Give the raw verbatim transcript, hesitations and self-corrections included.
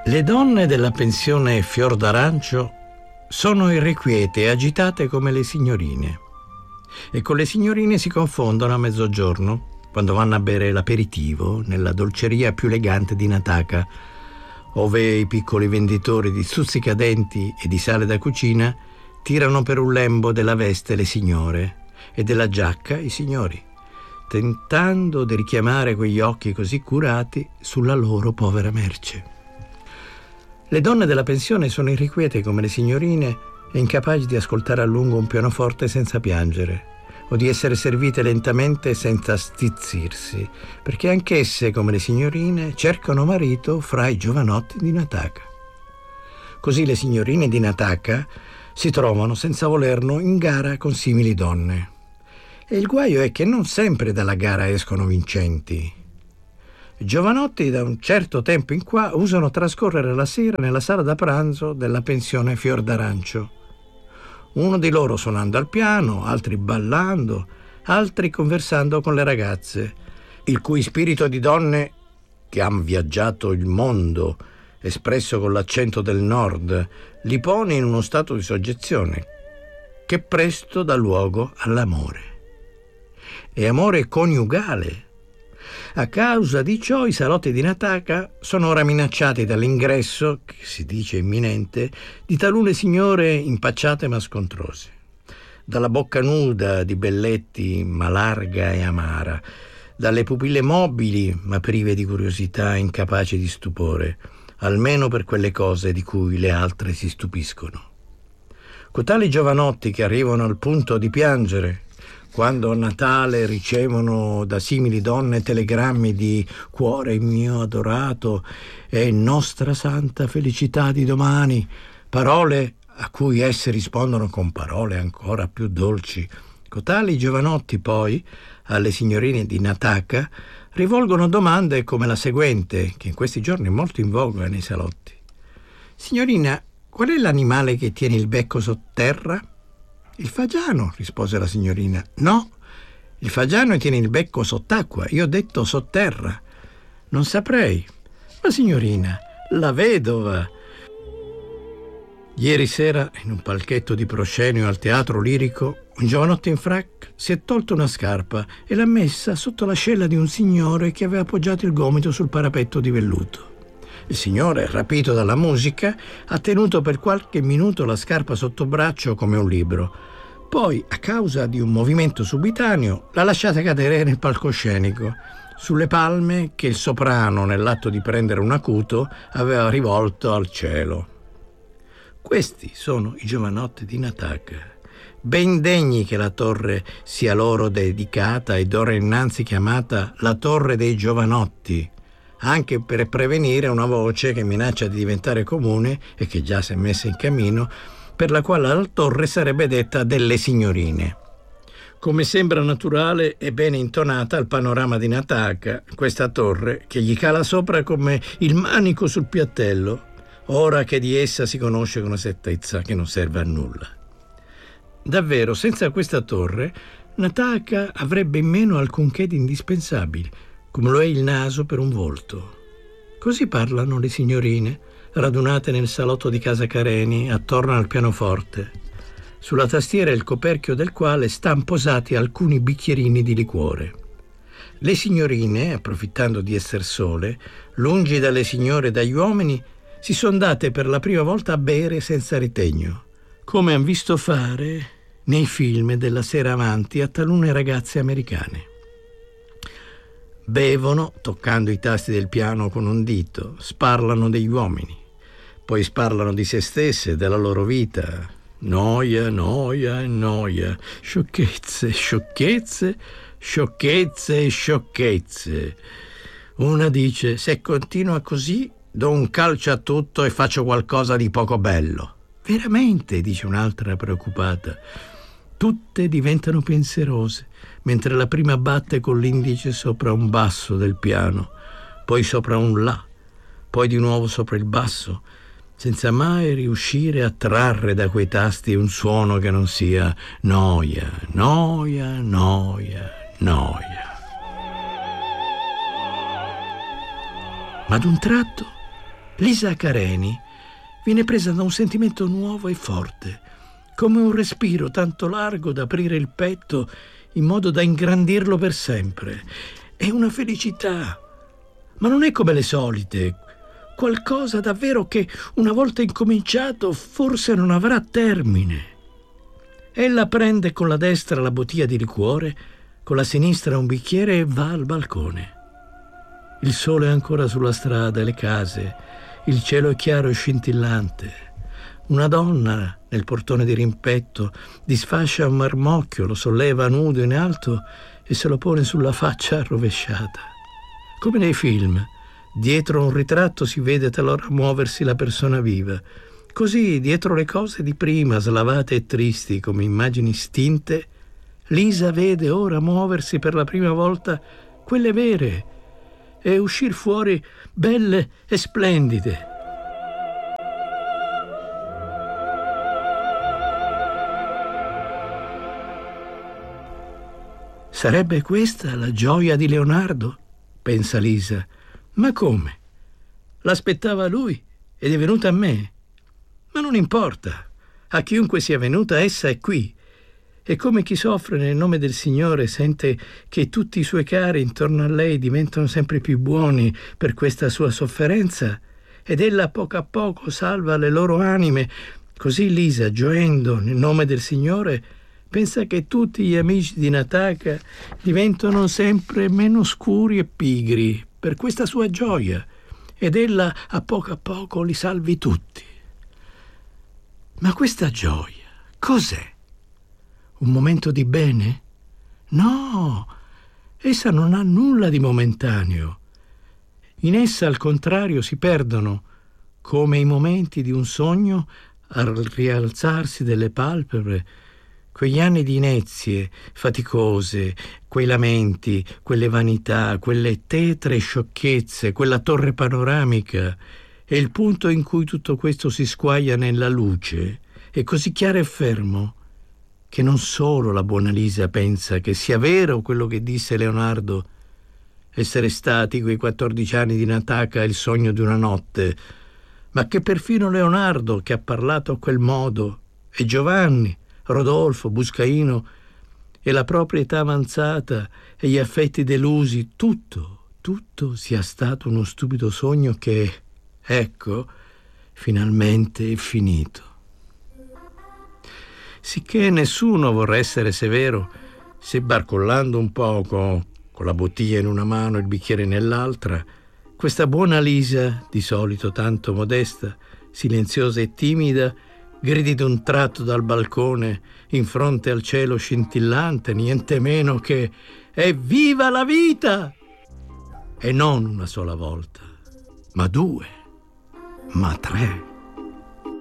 Le donne della pensione Fior d'Arancio sono irrequiete e agitate come le signorine. E con le signorine si confondono a mezzogiorno, quando vanno a bere l'aperitivo nella dolceria più elegante di Nataka, ove i piccoli venditori di stuzzicadenti e di sale da cucina tirano per un lembo della veste le signore e della giacca i signori, tentando di richiamare quegli occhi così curati sulla loro povera merce. Le donne della pensione sono irrequiete come le signorine e incapaci di ascoltare a lungo un pianoforte senza piangere o di essere servite lentamente senza stizzirsi, perché anch'esse, come le signorine, cercano marito fra i giovanotti di Nataka. Così le signorine di Nataka si trovano senza volerlo in gara con simili donne. E il guaio è che non sempre dalla gara escono vincenti. I giovanotti da un certo tempo in qua usano trascorrere la sera nella sala da pranzo della pensione Fior d'Arancio. Uno di loro suonando al piano, altri ballando, altri conversando con le ragazze, il cui spirito di donne che han viaggiato il mondo, espresso con l'accento del nord, li pone in uno stato di soggezione che presto dà luogo all'amore. E amore coniugale. A causa di ciò i salotti di Nataka sono ora minacciati dall'ingresso, che si dice imminente, di talune signore impacciate ma scontrose, dalla bocca nuda di Belletti ma larga e amara, dalle pupille mobili ma prive di curiosità e incapaci di stupore, almeno per quelle cose di cui le altre si stupiscono. Cotali giovanotti che arrivano al punto di piangere quando a Natale ricevono da simili donne telegrammi di «Cuore mio adorato» e «Nostra santa felicità di domani», parole a cui esse rispondono con parole ancora più dolci. Cotali giovanotti poi, alle signorine di Nataka, rivolgono domande come la seguente, che in questi giorni è molto in voga nei salotti. «Signorina, qual è l'animale che tiene il becco sotterra?» «Il fagiano», rispose la signorina. «No, il fagiano tiene il becco sott'acqua, io ho detto sotterra». «Non saprei». «Ma signorina, la vedova». Ieri sera, in un palchetto di proscenio al teatro lirico, un giovanotto in frac si è tolto una scarpa e l'ha messa sotto l'ascella di un signore che aveva appoggiato il gomito sul parapetto di velluto. Il signore, rapito dalla musica, ha tenuto per qualche minuto la scarpa sotto braccio come un libro. Poi, a causa di un movimento subitaneo, l'ha lasciata cadere nel palcoscenico, sulle palme che il soprano, nell'atto di prendere un acuto, aveva rivolto al cielo. Questi sono i giovanotti di Nataka, ben degni che la torre sia loro dedicata e d'ora innanzi chiamata la Torre dei Giovanotti, anche per prevenire una voce che minaccia di diventare comune e che già si è messa in cammino, per la quale la torre sarebbe detta delle signorine. Come sembra naturale e bene intonata al panorama di Nataka, questa torre che gli cala sopra come il manico sul piattello, ora che di essa si conosce con una certezza che non serve a nulla. Davvero, senza questa torre, Nataka avrebbe in meno alcunché di indispensabile, come lo è il naso per un volto. Così parlano le signorine, radunate nel salotto di casa Careni attorno al pianoforte, sulla tastiera il coperchio del quale stan posati alcuni bicchierini di liquore. Le signorine, approfittando di esser sole, lungi dalle signore e dagli uomini, si son date per la prima volta a bere senza ritegno, come han visto fare nei film della sera avanti a talune ragazze americane. Bevono, toccando i tasti del piano con un dito, sparlano degli uomini, poi sparlano di se stesse, della loro vita. Noia, noia e noia, sciocchezze, sciocchezze, sciocchezze e sciocchezze. Una dice, se continua così, do un calcio a tutto e faccio qualcosa di poco bello. Veramente, dice un'altra preoccupata. Tutte diventano pensierose, mentre la prima batte con l'indice sopra un basso del piano, poi sopra un La, poi di nuovo sopra il basso, senza mai riuscire a trarre da quei tasti un suono che non sia noia, noia, noia, noia. Ma ad un tratto Lisa Careni viene presa da un sentimento nuovo e forte, come un respiro tanto largo da aprire il petto in modo da ingrandirlo per sempre. È una felicità, ma non è come le solite, qualcosa davvero che, una volta incominciato, forse non avrà termine. Ella prende con la destra la bottiglia di liquore, con la sinistra un bicchiere e va al balcone. Il sole è ancora sulla strada e le case, il cielo è chiaro e scintillante. Una donna nel portone di rimpetto disfascia un marmocchio, lo solleva nudo in alto e se lo pone sulla faccia rovesciata. Come nei film, dietro un ritratto si vede talora muoversi la persona viva. Così, dietro le cose di prima, slavate e tristi come immagini stinte, Lisa vede ora muoversi per la prima volta quelle vere e uscir fuori belle e splendide. Sarebbe questa la gioia di Leonardo? Pensa Lisa. Ma come? L'aspettava lui ed è venuta a me. Ma non importa. A chiunque sia venuta, essa è qui. E come chi soffre nel nome del Signore sente che tutti i suoi cari intorno a lei diventano sempre più buoni per questa sua sofferenza, ed ella a poco a poco salva le loro anime, così Lisa, gioendo nel nome del Signore, pensa che tutti gli amici di Nataka diventano sempre meno scuri e pigri per questa sua gioia, ed ella a poco a poco li salvi tutti. Ma questa gioia cos'è? Un momento di bene? No, essa non ha nulla di momentaneo. In essa, al contrario, si perdono, come i momenti di un sogno, al rialzarsi delle palpebre, quegli anni di inezie faticose, quei lamenti, quelle vanità, quelle tetre sciocchezze, quella torre panoramica, e il punto in cui tutto questo si squaglia nella luce è così chiaro e fermo che non solo la buona Lisa pensa che sia vero quello che disse Leonardo, essere stati quei quattordici anni di Nataka il sogno di una notte, ma che perfino Leonardo, che ha parlato a quel modo, e Giovanni, Rodolfo, Buscaino, e la propria età avanzata e gli affetti delusi, tutto, tutto sia stato uno stupido sogno che, ecco, finalmente è finito. Sicché nessuno vorrà essere severo se, barcollando un poco, con la bottiglia in una mano e il bicchiere nell'altra, questa buona Lisa, di solito tanto modesta, silenziosa e timida, gridi d'un tratto dal balcone in fronte al cielo scintillante niente meno che «Evviva la vita!» E non una sola volta, ma due, ma tre.